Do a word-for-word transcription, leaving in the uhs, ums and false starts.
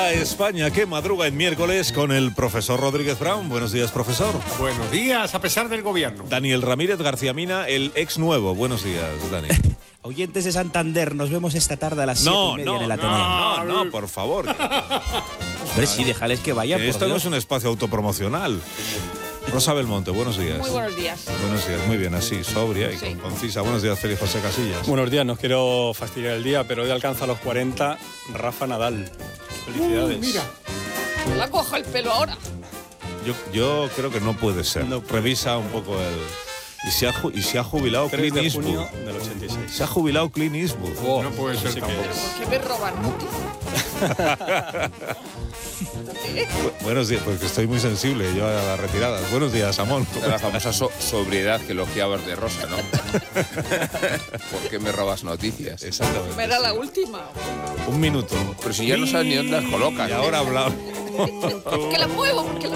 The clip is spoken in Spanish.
La España que madruga en miércoles con el profesor Rodríguez Brown. Buenos días, profesor. Buenos días, a pesar del gobierno. Daniel Ramírez García Mina, el ex nuevo. Buenos días, Dani. Oyentes de Santander, nos vemos esta tarde a las siete No, y media no, en el Ateneo. no, no, no, por favor. Hombre, sí, déjales que vayan. Que por esto no Dios. es un espacio autopromocional. Rosa Belmonte, buenos días. Muy buenos días. Buenos días, muy bien, así, sobria y Sí. concisa. Buenos días, Félix José Casillas. Buenos días, no quiero fastidiar el día, pero hoy alcanza los cuarenta Rafa Nadal. Felicidades. Uh, mira. La coja el pelo ahora. Yo, yo creo que no puede ser. No puede. Revisa un poco el... Y se ha, ju- y se ha jubilado tres Clint de Eastwood. junio del ochenta y seis. Se ha jubilado Clint Eastwood. Oh, No puede ser sí que tampoco. es. ¿Por qué me roban noticias? Bu- Buenos días, porque estoy muy sensible yo a las retiradas. Buenos días, Amón. La famosa so- sobriedad que elogiabas de Rosa, ¿no? ¿Por qué me robas noticias? Exactamente. Era la última. Un minuto. Pero si ya no sabes ni dónde las colocas. Y ahora hablamos. Que la muevo, porque la